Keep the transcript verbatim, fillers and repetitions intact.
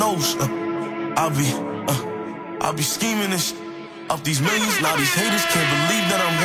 knows. Uh, I'll be, uh, I'll be scheming this up these millions. Now these haters can't believe that I'm